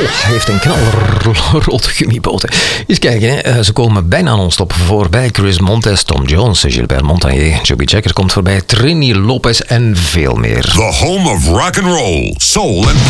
heeft een knalrode gummiboten. Eens kijken, hè. Ze komen bijna non-stop voorbij. Chris Montes, Tom Jones, Gilbert Montagnier, Joby Checker komt voorbij, Trini Lopez en veel meer. The home of rock and roll, soul and